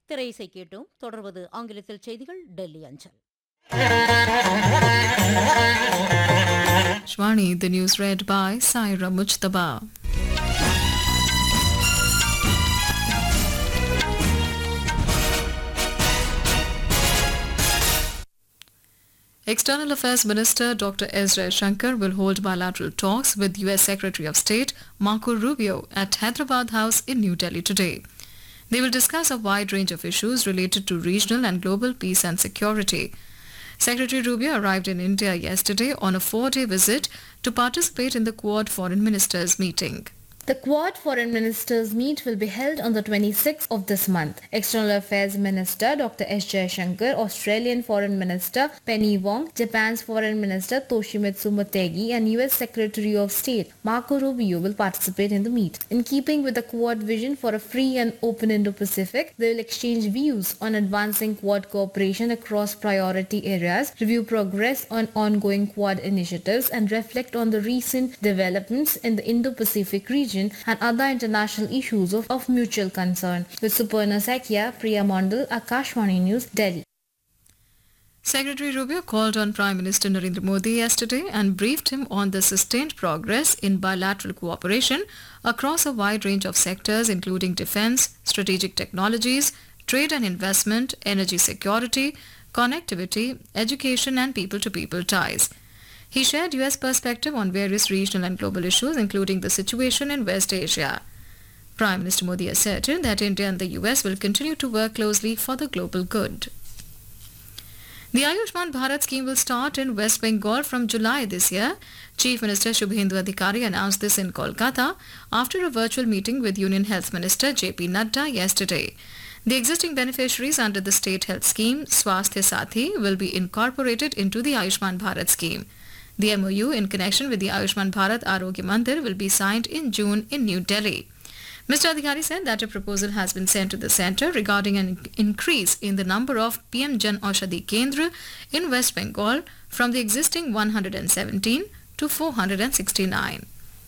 திரை இசை கேட்டோம். தொடர்வது ஆங்கிலத்தில் செய்திகள் டெல்லி அஞ்சல். Shwani, the news read by Saira Mujtaba. External Affairs Minister Dr. S. Jaishankar will hold bilateral talks with U.S. Secretary of State Marco Rubio at Hyderabad House in New Delhi today. They will discuss a wide range of issues related to regional and global peace and security. Secretary Rubio arrived in India yesterday on a 4-day visit to participate in the Quad Foreign Ministers meeting. The Quad Foreign Ministers meet will be held on the 26th of this month. External Affairs Minister Dr. S. Jaishankar, Australian Foreign Minister Penny Wong, Japan's Foreign Minister Toshimitsu Motegi and US Secretary of State Marco Rubio will participate in the meet. In keeping with the Quad vision for a free and open Indo-Pacific, they will exchange views on advancing Quad cooperation across priority areas, review progress on ongoing Quad initiatives and reflect on the recent developments in the Indo-Pacific region and other international issues of mutual concern. With Suparna Sakya, Priya Mondal, Akashvani News, Delhi. Secretary Rubio called on Prime Minister Narendra Modi yesterday and briefed him on the sustained progress in bilateral cooperation across a wide range of sectors including defense, strategic technologies, trade and investment, energy security, connectivity, education and people-to-people ties. He shared US perspective on various regional and global issues, including the situation in West Asia. Prime Minister Modi asserted that India and the US will continue to work closely for the global good. The Ayushman Bharat scheme will start in West Bengal from July this year. Chief Minister Shubhendu Adhikari announced this in Kolkata after a virtual meeting with Union Health Minister JP Nadda yesterday. The existing beneficiaries under the state health scheme, Swasthya Sathi, will be incorporated into the Ayushman Bharat scheme. The MOU in connection with the Ayushman Bharat Arogya Mandir will be signed in June in New Delhi. Mr. Adhikari said that a proposal has been sent to the centre regarding an increase in the number of PM Jan Aushadhi Kendra in West Bengal from the existing 117 to 469.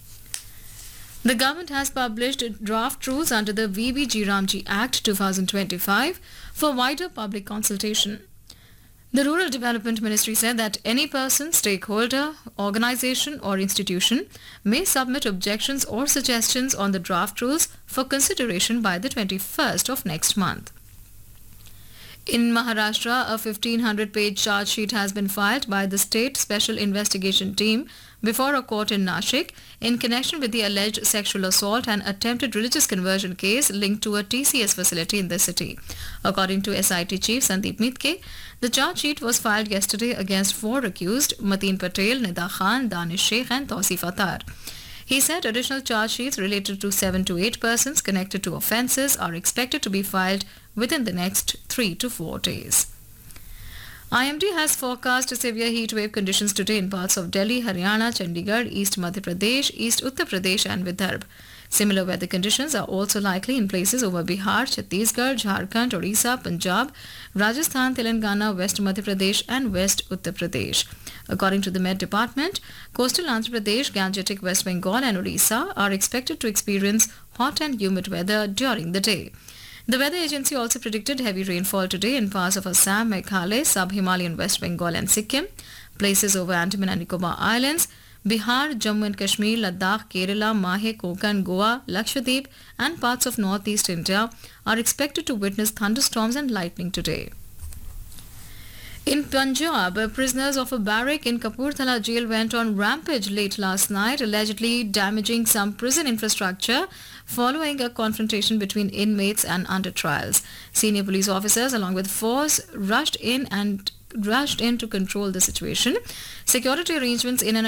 The government has published draft rules under the VBG Ramji Act 2025 for wider public consultation. The Rural Development Ministry said that any person, stakeholder, organisation or institution may submit objections or suggestions on the draft rules for consideration by the 21st of next month. In Maharashtra, a 1,500-page charge sheet has been filed by the State Special Investigation Team before a court in Nashik in connection with the alleged sexual assault and attempted religious conversion case linked to a TCS facility in the city. According to SIT Chief Sandeep Mitke, the charge sheet was filed yesterday against 4 accused, Mateen Patel, Nida Khan, Danish Sheikh and Tausif Attar. He said additional charge sheets related to 7 to 8 persons connected to offences are expected to be filed within the next 3 to 4 days. IMD has forecast severe heat wave conditions today in parts of Delhi, Haryana, Chandigarh, East Madhya Pradesh, East Uttar Pradesh and Vidarbha. Similar weather conditions are also likely in places over Bihar, Chhattisgarh, Jharkhand, Odisha, Punjab, Rajasthan, Telangana, West Madhya Pradesh and West Uttar Pradesh. According to the Met Department, coastal Andhra Pradesh, Gangetic West Bengal and Odisha are expected to experience hot and humid weather during the day. The weather agency also predicted heavy rainfall today in parts of Assam, Meghalaya, Sub-Himalayan West Bengal and Sikkim, places over Andaman and Nicobar Islands, Bihar, Jammu and Kashmir, Ladakh, Kerala, Mahe, Konkan, Goa, Lakshadweep and parts of northeast India are expected to witness thunderstorms and lightning today. In Punjab, prisoners of a barrack in Kapurthala jail went on rampage late last night, allegedly damaging some prison infrastructure following a confrontation between inmates and under trials. Senior police officers along with force rushed in to control the situation. Security arrangements in and